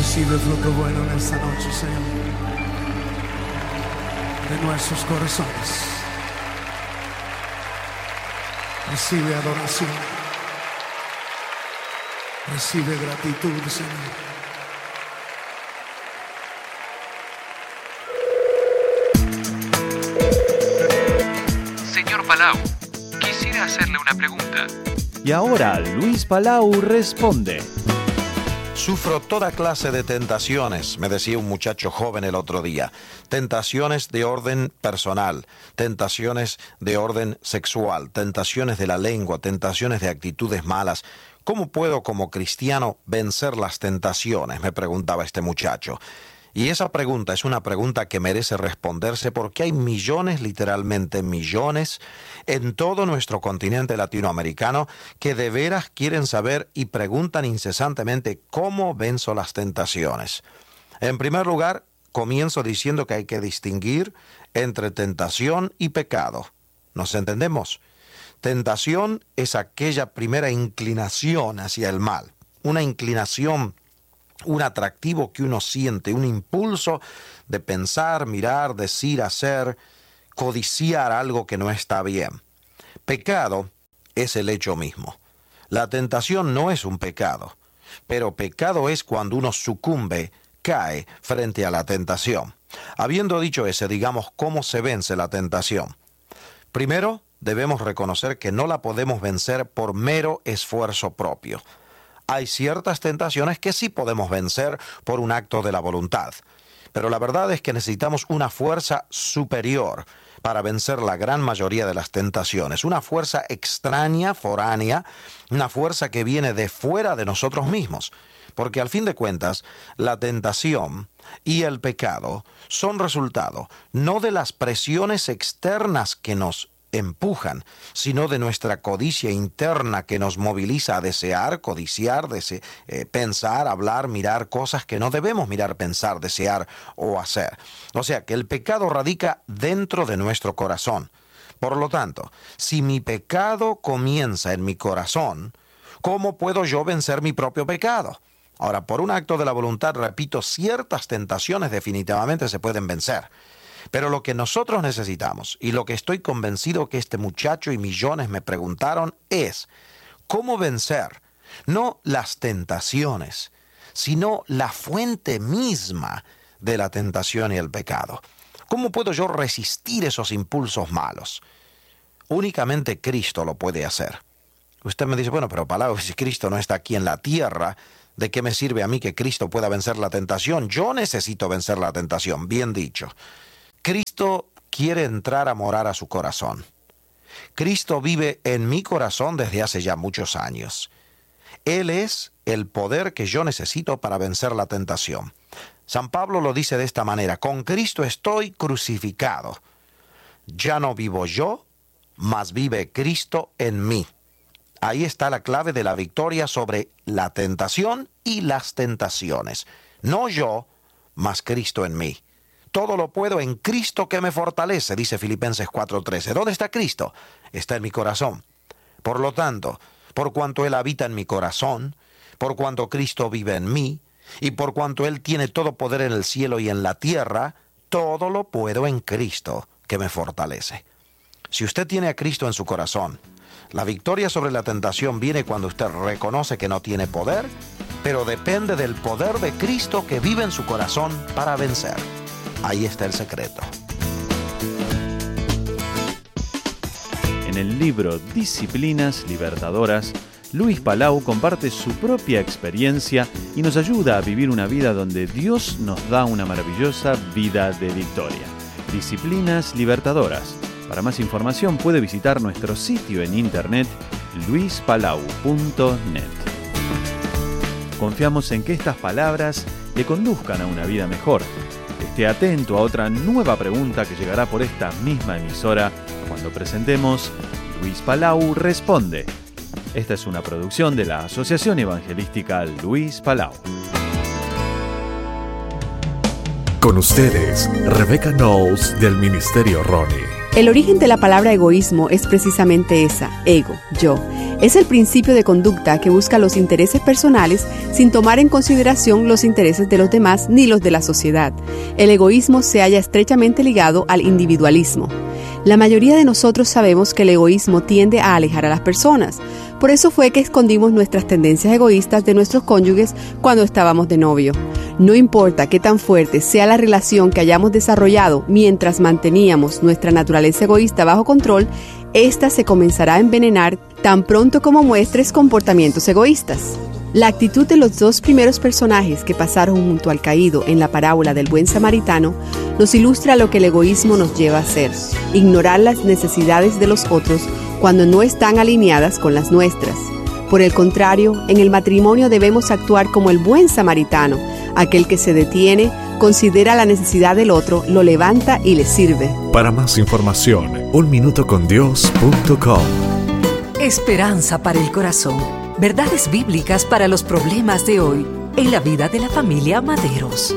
Recibe fruto bueno en esta noche, Señor, de nuestros corazones. Recibe adoración. Recibe gratitud, Señor. Señor Palau, quisiera hacerle una pregunta. Y ahora Luis Palau responde. Sufro toda clase de tentaciones, me decía un muchacho joven el otro día. Tentaciones de orden personal, tentaciones de orden sexual, tentaciones de la lengua, tentaciones de actitudes malas. ¿Cómo puedo como cristiano vencer las tentaciones?, me preguntaba este muchacho. Y esa pregunta es una pregunta que merece responderse porque hay millones, literalmente millones, en todo nuestro continente latinoamericano que de veras quieren saber y preguntan incesantemente cómo venzo las tentaciones. En primer lugar, comienzo diciendo que hay que distinguir entre tentación y pecado. ¿Nos entendemos? Tentación es aquella primera inclinación hacia el mal, una inclinación, un atractivo que uno siente, un impulso de pensar, mirar, decir, hacer, codiciar algo que no está bien. Pecado es el hecho mismo. La tentación no es un pecado, pero pecado es cuando uno sucumbe, cae frente a la tentación. Habiendo dicho eso, digamos cómo se vence la tentación. Primero, debemos reconocer que no la podemos vencer por mero esfuerzo propio. Hay ciertas tentaciones que sí podemos vencer por un acto de la voluntad, pero la verdad es que necesitamos una fuerza superior para vencer la gran mayoría de las tentaciones, una fuerza extraña, foránea, una fuerza que viene de fuera de nosotros mismos, porque al fin de cuentas, la tentación y el pecado son resultado no de las presiones externas que nos empujan, sino de nuestra codicia interna que nos moviliza a desear, codiciar, pensar, hablar, mirar cosas que no debemos mirar, pensar, desear o hacer. O sea que el pecado radica dentro de nuestro corazón. Por lo tanto, si mi pecado comienza en mi corazón, ¿cómo puedo yo vencer mi propio pecado? Ahora, por un acto de la voluntad, repito, ciertas tentaciones definitivamente se pueden vencer. Pero lo que nosotros necesitamos, y lo que estoy convencido que este muchacho y millones me preguntaron, es cómo vencer no las tentaciones, sino la fuente misma de la tentación y el pecado. ¿Cómo puedo yo resistir esos impulsos malos? Únicamente Cristo lo puede hacer. Usted me dice, bueno, pero Palau, si Cristo no está aquí en la tierra, ¿de qué me sirve a mí que Cristo pueda vencer la tentación? Yo necesito vencer la tentación, bien dicho. Cristo quiere entrar a morar a su corazón. Cristo vive en mi corazón desde hace ya muchos años. Él es el poder que yo necesito para vencer la tentación. San Pablo lo dice de esta manera: con Cristo estoy crucificado. Ya no vivo yo, mas vive Cristo en mí. Ahí está la clave de la victoria sobre la tentación y las tentaciones. No yo, mas Cristo en mí. Todo lo puedo en Cristo que me fortalece, dice Filipenses 4:13. ¿Dónde está Cristo? Está en mi corazón. Por lo tanto, por cuanto Él habita en mi corazón, por cuanto Cristo vive en mí, y por cuanto Él tiene todo poder en el cielo y en la tierra, todo lo puedo en Cristo que me fortalece. Si usted tiene a Cristo en su corazón, la victoria sobre la tentación viene cuando usted reconoce que no tiene poder, pero depende del poder de Cristo que vive en su corazón para vencer. Ahí está el secreto. En el libro Disciplinas Libertadoras, Luis Palau comparte su propia experiencia y nos ayuda a vivir una vida donde Dios nos da una maravillosa vida de victoria. Disciplinas Libertadoras. Para más información puede visitar nuestro sitio en internet luispalau.net. Confiamos en que estas palabras le conduzcan a una vida mejor. Esté atento a otra nueva pregunta que llegará por esta misma emisora cuando presentemos Luis Palau Responde. Esta es una producción de la Asociación Evangelística Luis Palau. Con ustedes, Rebecca Knowles del Ministerio Ronnie. El origen de la palabra egoísmo es precisamente esa, ego, yo. Es el principio de conducta que busca los intereses personales sin tomar en consideración los intereses de los demás ni los de la sociedad. El egoísmo se halla estrechamente ligado al individualismo. La mayoría de nosotros sabemos que el egoísmo tiende a alejar a las personas. Por eso fue que escondimos nuestras tendencias egoístas de nuestros cónyuges cuando estábamos de novio. No importa qué tan fuerte sea la relación que hayamos desarrollado mientras manteníamos nuestra naturaleza egoísta bajo control, ésta se comenzará a envenenar tan pronto como muestres comportamientos egoístas. La actitud de los dos primeros personajes que pasaron junto al caído en la parábola del buen samaritano nos ilustra lo que el egoísmo nos lleva a hacer: ignorar las necesidades de los otros cuando no están alineadas con las nuestras. Por el contrario, en el matrimonio debemos actuar como el buen samaritano, aquel que se detiene, considera la necesidad del otro, lo levanta y le sirve. Para más información, unminutocondios.com. Esperanza para el corazón. Verdades bíblicas para los problemas de hoy en la vida de la familia Maderos.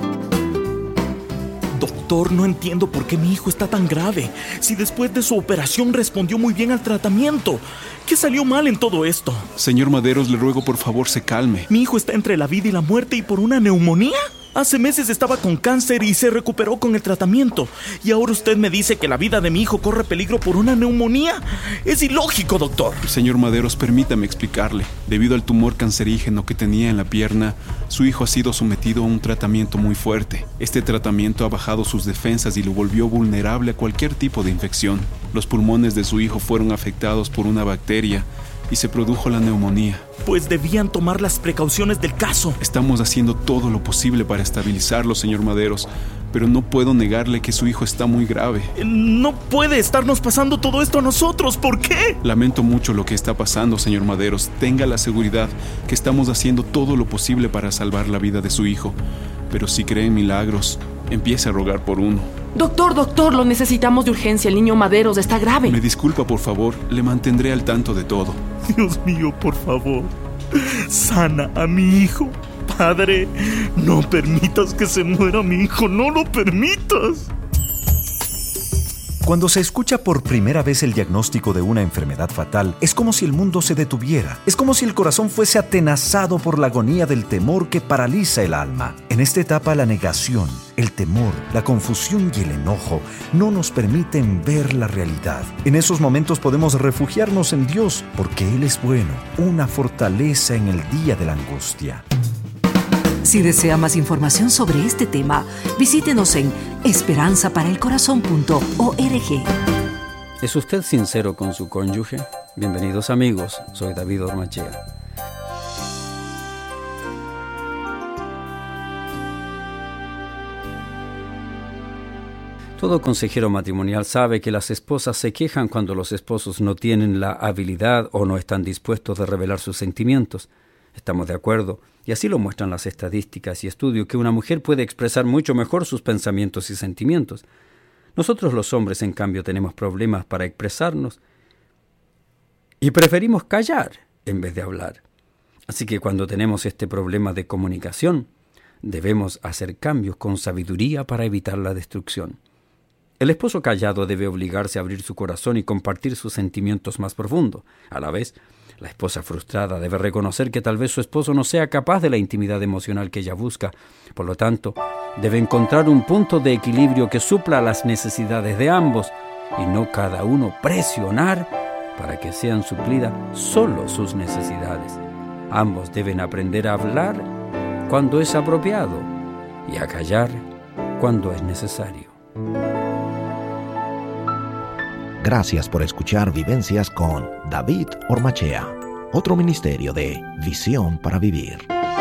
Doctor, no entiendo por qué mi hijo está tan grave. Si después de su operación respondió muy bien al tratamiento, ¿qué salió mal en todo esto? Señor Maderos, le ruego por favor se calme. Mi hijo está entre la vida y la muerte y por una neumonía. Hace meses estaba con cáncer y se recuperó con el tratamiento. Y ahora usted me dice que la vida de mi hijo corre peligro por una neumonía. Es ilógico, doctor. Señor Maderos, permítame explicarle. Debido al tumor cancerígeno que tenía en la pierna, su hijo ha sido sometido a un tratamiento muy fuerte. Este tratamiento ha bajado sus defensas y lo volvió vulnerable a cualquier tipo de infección. Los pulmones de su hijo fueron afectados por una bacteria y se produjo la neumonía. Pues debían tomar las precauciones del caso. Estamos haciendo todo lo posible para estabilizarlo, señor Maderos, pero no puedo negarle que su hijo está muy grave. No puede estarnos pasando todo esto a nosotros. ¿Por qué? Lamento mucho lo que está pasando, señor Maderos. Tenga la seguridad que estamos haciendo todo lo posible para salvar la vida de su hijo. Pero si cree en milagros, empiece a rogar por uno. Doctor, lo necesitamos de urgencia. El niño Maderos está grave. Me disculpa, por favor. Le mantendré al tanto de todo. Dios mío, por favor, sana a mi hijo. Padre, no permitas que se muera mi hijo. No lo permitas. Cuando se escucha por primera vez el diagnóstico de una enfermedad fatal, es como si el mundo se detuviera. Es como si el corazón fuese atenazado por la agonía del temor que paraliza el alma. En esta etapa, la negación, el temor, la confusión y el enojo no nos permiten ver la realidad. En esos momentos podemos refugiarnos en Dios, porque Él es bueno, una fortaleza en el día de la angustia. Si desea más información sobre este tema, visítenos en esperanzaparaelcorazon.org. ¿Es usted sincero con su cónyuge? Bienvenidos amigos, soy David Ormachea. Todo consejero matrimonial sabe que las esposas se quejan cuando los esposos no tienen la habilidad o no están dispuestos a revelar sus sentimientos. Estamos de acuerdo, y así lo muestran las estadísticas y estudios, que una mujer puede expresar mucho mejor sus pensamientos y sentimientos. Nosotros los hombres, en cambio, tenemos problemas para expresarnos y preferimos callar en vez de hablar. Así que cuando tenemos este problema de comunicación, debemos hacer cambios con sabiduría para evitar la destrucción. El esposo callado debe obligarse a abrir su corazón y compartir sus sentimientos más profundos. A la vez, la esposa frustrada debe reconocer que tal vez su esposo no sea capaz de la intimidad emocional que ella busca. Por lo tanto, debe encontrar un punto de equilibrio que supla las necesidades de ambos y no cada uno presionar para que sean suplidas solo sus necesidades. Ambos deben aprender a hablar cuando es apropiado y a callar cuando es necesario. Gracias por escuchar Vivencias con David Ormachea, otro ministerio de Visión para Vivir.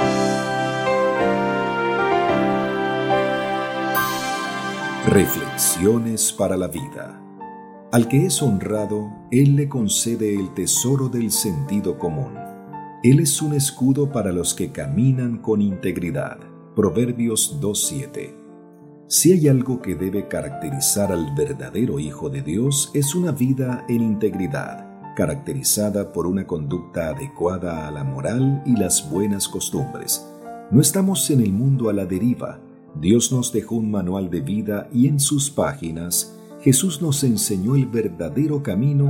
Reflexiones para la vida. Al que es honrado, Él le concede el tesoro del sentido común. Él es un escudo para los que caminan con integridad. Proverbios 2:7. Si hay algo que debe caracterizar al verdadero Hijo de Dios, es una vida en integridad, caracterizada por una conducta adecuada a la moral y las buenas costumbres. No estamos en el mundo a la deriva. Dios nos dejó un manual de vida y en sus páginas Jesús nos enseñó el verdadero camino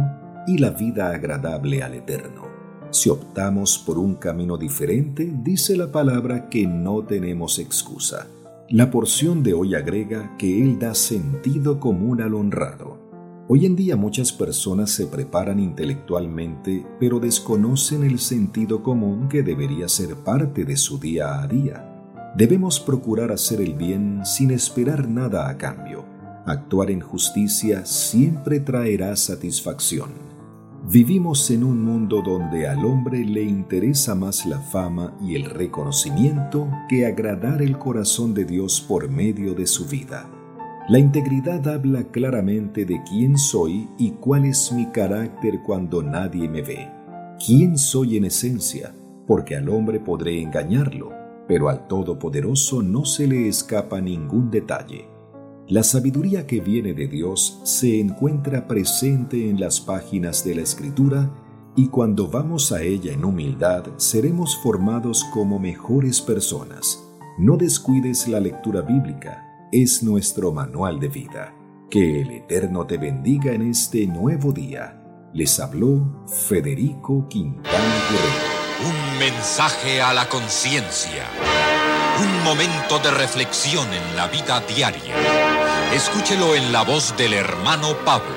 y la vida agradable al Eterno. Si optamos por un camino diferente, dice la palabra que no tenemos excusa. La porción de hoy agrega que Él da sentido común al honrado. Hoy en día muchas personas se preparan intelectualmente, pero desconocen el sentido común que debería ser parte de su día a día. Debemos procurar hacer el bien sin esperar nada a cambio. Actuar en justicia siempre traerá satisfacción. Vivimos en un mundo donde al hombre le interesa más la fama y el reconocimiento que agradar el corazón de Dios por medio de su vida. La integridad habla claramente de quién soy y cuál es mi carácter cuando nadie me ve. ¿Quién soy en esencia? Porque al hombre podré engañarlo, pero al Todopoderoso no se le escapa ningún detalle. La sabiduría que viene de Dios se encuentra presente en las páginas de la Escritura y cuando vamos a ella en humildad seremos formados como mejores personas. No descuides la lectura bíblica, es nuestro manual de vida. Que el Eterno te bendiga en este nuevo día. Les habló Federico Quintana Guerrero. Un mensaje a la conciencia. Un momento de reflexión en la vida diaria. Escúchelo en la voz del hermano Pablo.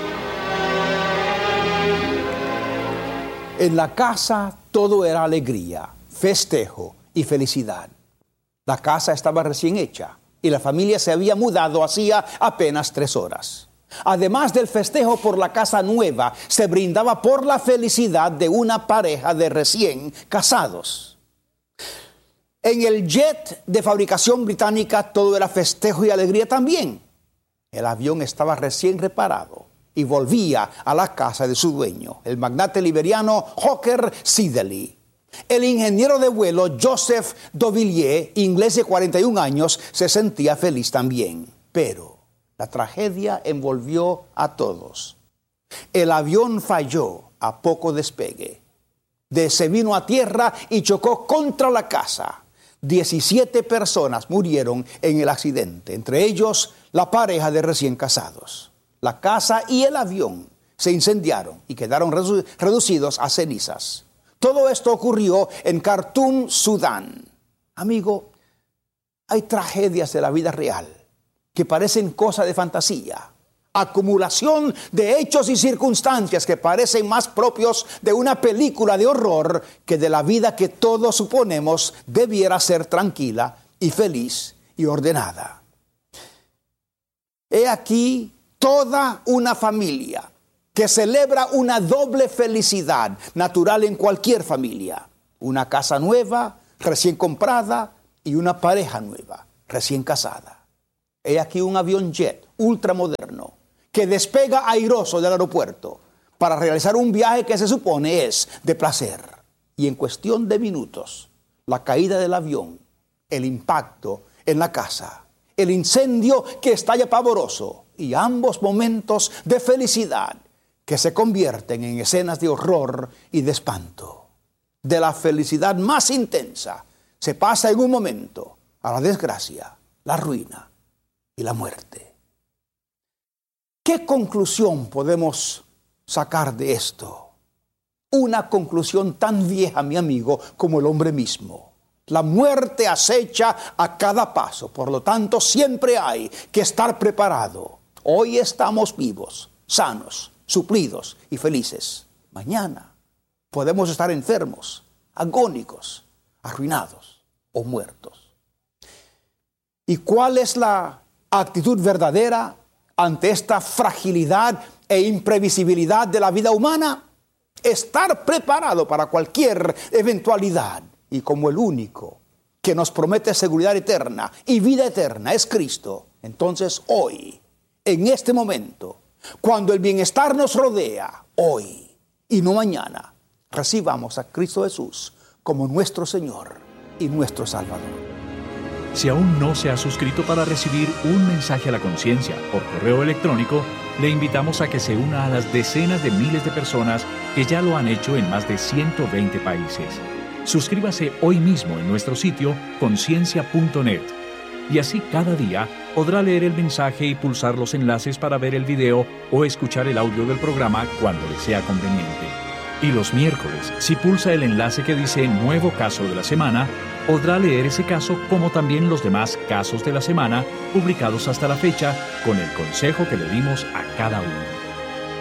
En la casa todo era alegría, festejo y felicidad. La casa estaba recién hecha y la familia se había mudado hacía apenas 3 horas. Además del festejo por la casa nueva, se brindaba por la felicidad de una pareja de recién casados. En el jet de fabricación británica todo era festejo y alegría también. El avión estaba recién reparado y volvía a la casa de su dueño, el magnate liberiano Hawker Siddeley. El ingeniero de vuelo Joseph Dovillier, inglés de 41 años, se sentía feliz también. Pero la tragedia envolvió a todos. El avión falló a poco despegue. Se vino a tierra y chocó contra la casa. 17 personas murieron en el accidente, entre ellos la pareja de recién casados. La casa y el avión se incendiaron y quedaron reducidos a cenizas. Todo esto ocurrió en Khartoum, Sudán. Amigo, hay tragedias de la vida real que parecen cosa de fantasía. Acumulación de hechos y circunstancias que parecen más propios de una película de horror que de la vida que todos suponemos debiera ser tranquila y feliz y ordenada. He aquí toda una familia que celebra una doble felicidad natural en cualquier familia. Una casa nueva, recién comprada, y una pareja nueva, recién casada. He aquí un avión jet ultramoderno que despega airoso del aeropuerto para realizar un viaje que se supone es de placer. Y en cuestión de minutos, la caída del avión, el impacto en la casa, el incendio que estalla pavoroso y ambos momentos de felicidad que se convierten en escenas de horror y de espanto. De la felicidad más intensa se pasa en un momento a la desgracia, la ruina y la muerte. ¿Qué conclusión podemos sacar de esto? Una conclusión tan vieja, mi amigo, como el hombre mismo. La muerte acecha a cada paso, por lo tanto siempre hay que estar preparado. Hoy estamos vivos, sanos, suplidos y felices. Mañana podemos estar enfermos, agónicos, arruinados o muertos. ¿Y cuál es la actitud verdadera ante esta fragilidad e imprevisibilidad de la vida humana? Estar preparado para cualquier eventualidad. Y como el único que nos promete seguridad eterna y vida eterna es Cristo, entonces hoy, en este momento, cuando el bienestar nos rodea, hoy y no mañana, recibamos a Cristo Jesús como nuestro Señor y nuestro Salvador. Si aún no se ha suscrito para recibir un mensaje a la conciencia por correo electrónico, le invitamos a que se una a las decenas de miles de personas que ya lo han hecho en más de 120 países. Suscríbase hoy mismo en nuestro sitio conciencia.net. y así cada día podrá leer el mensaje y pulsar los enlaces para ver el video o escuchar el audio del programa cuando le sea conveniente. Y los miércoles, si pulsa el enlace que dice Nuevo Caso de la Semana, podrá leer ese caso como también los demás casos de la semana publicados hasta la fecha con el consejo que le dimos a cada uno.